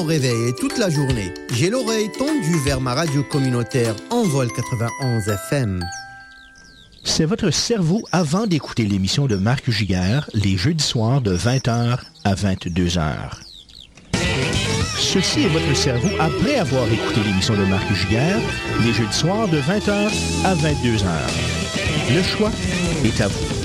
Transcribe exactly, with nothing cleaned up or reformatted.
mon réveil et toute la journée, j'ai l'oreille tendue vers ma radio communautaire Envol quatre-vingt-onze F M. C'est votre cerveau avant d'écouter l'émission de Marc Giguère les jeudis soirs de vingt heures à vingt-deux heures. Ceci est votre cerveau après avoir écouté l'émission de Marc Giguère les jeudis soirs de vingt heures à vingt-deux heures. Le choix est à vous.